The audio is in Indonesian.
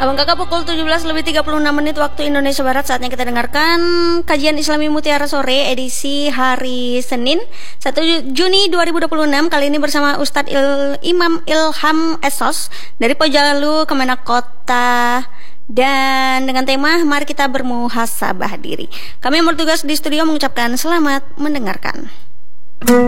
Abang kakak pukul 17:36 waktu Indonesia Barat. Saatnya kita dengarkan kajian Islami Mutiara Sore edisi hari Senin 1 Juni 2026. Kali ini bersama Ustadz Imam Ilham Esos dari Pojalu Kemenak Kota, dan dengan tema mari kita bermuhasabah diri. Kami yang bertugas di studio mengucapkan selamat mendengarkan.